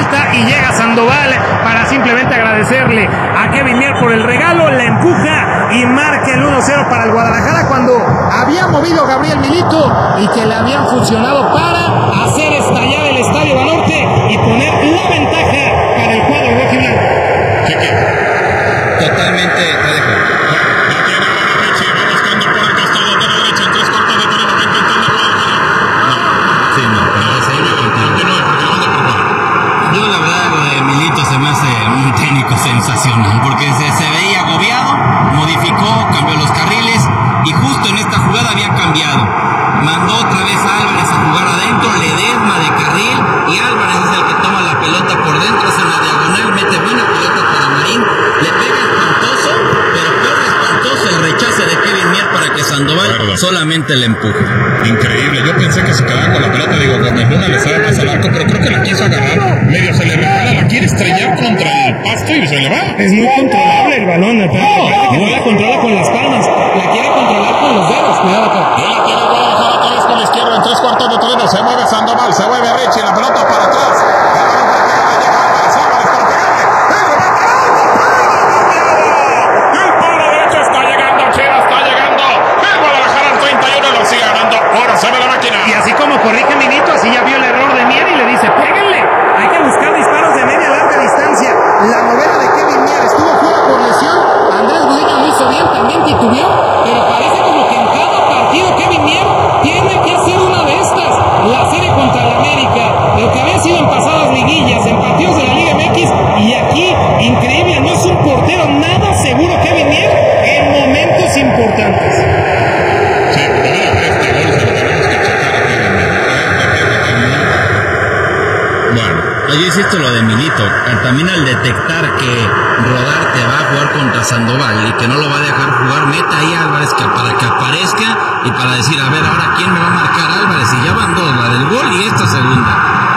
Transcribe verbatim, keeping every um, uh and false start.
vuelta y llega Sandoval para simplemente agradecerle a Kevin Mier por el regalo, la empuja y marca el uno cero para el Guadalajara cuando había movido Gabriel Milito y que le habían funcionado para hacer estallar el Estadio Banorte y poner la ventaja para el cuadro rojiblanco. Totalmente te dejo. Yo la verdad lo de Milito se me hace un técnico sensacional porque se, se veía agobiado, modificó, cambió los carriles y justo en esta jugada había cambiado. Mandó otra vez a Álvarez a jugar adentro, Ledesma de carril y Álvarez es el que toma la pelota por dentro, hace una diagonal, mete buena pelota para Marín, le pega espantoso, pero peor espantoso el rechace de Kevin Mier para que Sandoval Verdad. solamente le empuje. Increíble, yo pensé que se quedaba con la pelota, digo, con ninguna le sabe más al arco, pero creo que la quiso agarrar, medio se le resbala, la quiere estrellar contra el pasto y se le va. Es muy controlable el balón, pero oh, parece que no la controla con las palmas, la quiere controlar con los dedos, cuidado acá. Y la tiene Guadalajara otra vez con la izquierda en tres cuartos de terreno, se mueve Sandoval, se mueve Richie, la pelota para atrás. Y así como corrige Milito, así ya vio el error de Mier y le dice, péguenle, hay que buscar disparos de media larga distancia. La novela de Kevin Mier estuvo fuera por lesión, Andrés Gudiño lo hizo bien, también titubeó, pero parece como que en cada partido Kevin Mier tiene que hacer una de estas. La serie contra el América, lo que había sido en pasadas liguillas, en partidos de la Liga M X, y aquí, increíble, no es un portero nada seguro Kevin Mier en momentos importantes. Sí, Bueno, yo insisto lo de Milito, también al detectar que Rodarte va a jugar contra Sandoval y que no lo va a dejar jugar, meta ahí a Álvarez que para que aparezca y para decir, a ver, ahora quién me va a marcar Álvarez, y ya van dos, la del gol y esta segunda.